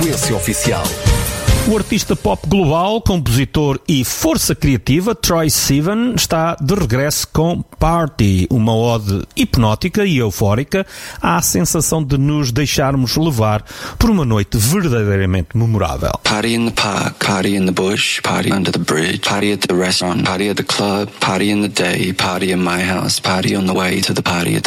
Frequência Oficial. O artista pop global, compositor e força criativa Troye Sivan está de regresso com Party, uma ode hipnótica e eufórica à sensação de nos deixarmos levar por uma noite verdadeiramente memorável. Party in the park, party in the bush, party under the bridge, party at the restaurant, party at the club, party in the day, party in my house, party on the way to the party at